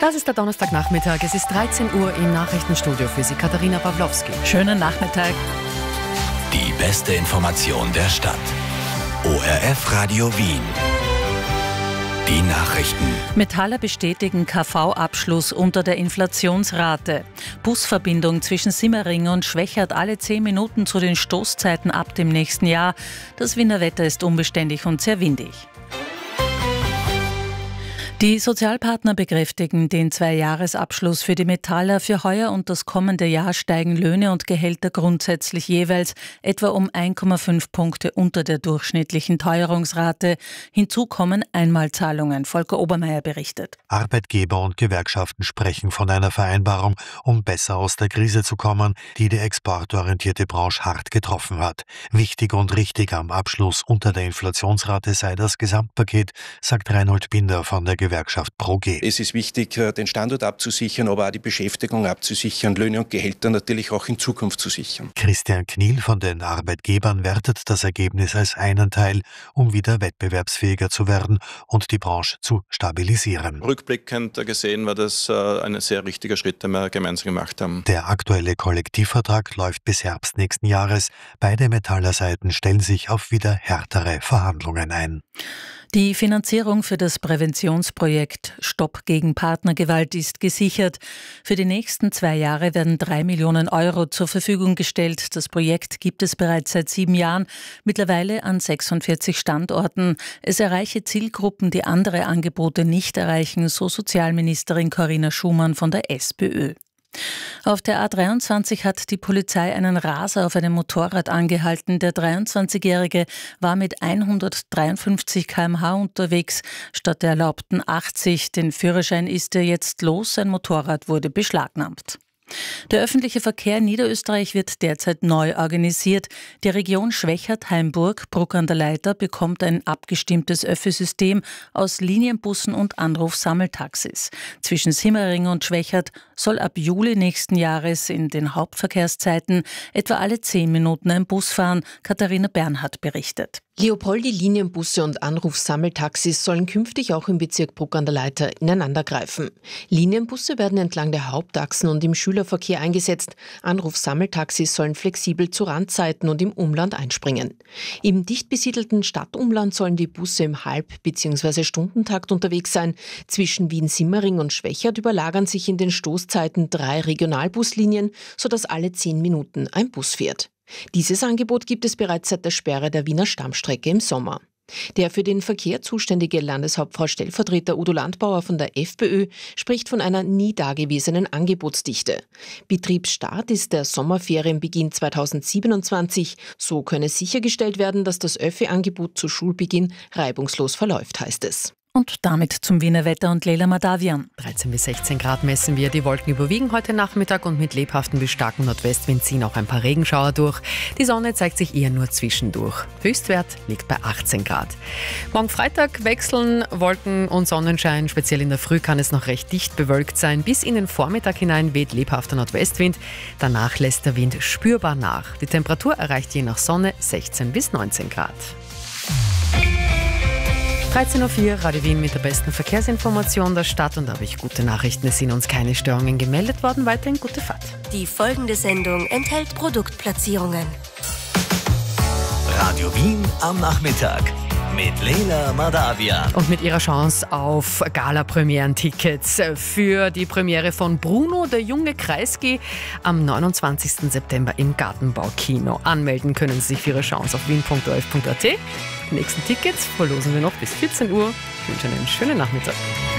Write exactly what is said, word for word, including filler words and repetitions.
Das ist der Donnerstagnachmittag. Es ist dreizehn Uhr im Nachrichtenstudio für Sie Katharina Pawlowski. Schönen Nachmittag. Die beste Information der Stadt. O R F Radio Wien. Die Nachrichten. Metaller bestätigen K V-Abschluss unter der Inflationsrate. Busverbindung zwischen Simmering und Schwächert alle zehn Minuten zu den Stoßzeiten ab dem nächsten Jahr. Das Wiener Wetter ist unbeständig und sehr windig. Die Sozialpartner bekräftigen den Zweijahresabschluss für die Metaller. Für heuer und das kommende Jahr steigen Löhne und Gehälter grundsätzlich jeweils etwa um eins Komma fünf Punkte unter der durchschnittlichen Teuerungsrate. Hinzu kommen Einmalzahlungen. Volker Obermeier berichtet. Arbeitgeber und Gewerkschaften sprechen von einer Vereinbarung, um besser aus der Krise zu kommen, die die exportorientierte Branche hart getroffen hat. Wichtig und richtig am Abschluss unter der Inflationsrate sei das Gesamtpaket, sagt Reinhold Binder von der Gewerkschaft ProG. Es ist wichtig, den Standort abzusichern, aber auch die Beschäftigung abzusichern, Löhne und Gehälter natürlich auch in Zukunft zu sichern. Christian Kniel von den Arbeitgebern wertet das Ergebnis als einen Teil, um wieder wettbewerbsfähiger zu werden und die Branche zu stabilisieren. Rückblickend gesehen war das ein sehr richtiger Schritt, den wir gemeinsam gemacht haben. Der aktuelle Kollektivvertrag läuft bis Herbst nächsten Jahres. Beide Metallerseiten stellen sich auf wieder härtere Verhandlungen ein. Die Finanzierung für das Präventionsprojekt Stopp gegen Partnergewalt ist gesichert. Für die nächsten zwei Jahre werden drei Millionen Euro zur Verfügung gestellt. Das Projekt gibt es bereits seit sieben Jahren, mittlerweile an sechsundvierzig Standorten. Es erreiche Zielgruppen, die andere Angebote nicht erreichen, so Sozialministerin Corinna Schumann von der SPÖ. Auf der A dreiundzwanzig hat die Polizei einen Raser auf einem Motorrad angehalten. Der dreiundzwanzigjährige war mit hundertdreiundfünfzig Kilometer pro Stunde unterwegs, statt der erlaubten achtzig. Den Führerschein ist er jetzt los, sein Motorrad wurde beschlagnahmt. Der öffentliche Verkehr in Niederösterreich wird derzeit neu organisiert. Die Region Schwächert-Haimburg, Bruck an der Leitha, bekommt ein abgestimmtes Öffi-System aus Linienbussen und Anrufsammeltaxis. Zwischen Simmering und Schwächert soll ab Juli nächsten Jahres in den Hauptverkehrszeiten etwa alle zehn Minuten ein Bus fahren. Katharina Bernhardt berichtet. Leopoldi-Linienbusse und Anrufsammeltaxis sollen künftig auch im Bezirk Bruck an der Leitha ineinandergreifen. Linienbusse werden entlang der Hauptachsen und im Schülerverkehr eingesetzt. Anrufsammeltaxis sollen flexibel zu Randzeiten und im Umland einspringen. Im dicht besiedelten Stadtumland sollen die Busse im Halb- bzw. Stundentakt unterwegs sein. Zwischen Wien-Simmering und Schwächert überlagern sich in den Stoßzeiten drei Regionalbuslinien, sodass alle zehn Minuten ein Bus fährt. Dieses Angebot gibt es bereits seit der Sperre der Wiener Stammstrecke im Sommer. Der für den Verkehr zuständige Landeshauptfrau-Stellvertreter Udo Landbauer von der FPÖ spricht von einer nie dagewesenen Angebotsdichte. Betriebsstart ist der Sommerferienbeginn zweitausendsiebenundzwanzig. So könne sichergestellt werden, dass das Öffi-Angebot zu Schulbeginn reibungslos verläuft, heißt es. Und damit zum Wiener Wetter und Leila Madavian. dreizehn bis sechzehn Grad messen wir. Die Wolken überwiegen heute Nachmittag und mit lebhaftem bis starkem Nordwestwind ziehen auch ein paar Regenschauer durch. Die Sonne zeigt sich eher nur zwischendurch. Höchstwert liegt bei achtzehn Grad. Morgen Freitag wechseln Wolken und Sonnenschein. Speziell in der Früh kann es noch recht dicht bewölkt sein. Bis in den Vormittag hinein weht lebhafter Nordwestwind. Danach lässt der Wind spürbar nach. Die Temperatur erreicht je nach Sonne sechzehn bis neunzehn Grad. dreizehn Uhr vier, Radio Wien mit der besten Verkehrsinformation der Stadt. Und da habe ich gute Nachrichten. Es sind uns keine Störungen gemeldet worden. Weiterhin gute Fahrt. Die folgende Sendung enthält Produktplatzierungen. Radio Wien am Nachmittag mit Leila Madavian. Und mit ihrer Chance auf Gala-Premieren-Tickets für die Premiere von Bruno, der junge Kreisky, am neunundzwanzigsten September im Gartenbaukino. Anmelden können Sie sich für Ihre Chance auf wien punkt o f punkt a t. Die nächsten Tickets verlosen wir noch bis vierzehn Uhr. Ich wünsche Ihnen einen schönen Nachmittag.